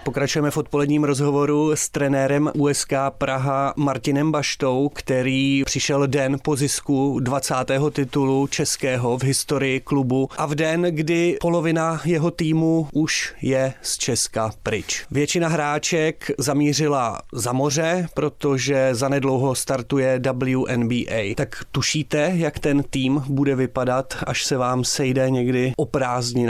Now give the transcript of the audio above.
Pokračujeme v odpoledním rozhovoru s trenérem USK Praha Martinem Baštou, který přišel den po zisku 20. titulu českého v historii klubu a v den, kdy polovina jeho týmu už je z Česka pryč. Většina hráček zamířila za moře, protože zanedlouho startuje WNBA. Tak tušíte, jak ten tým bude vypadat, až se vám sejde někdy o prázdninách?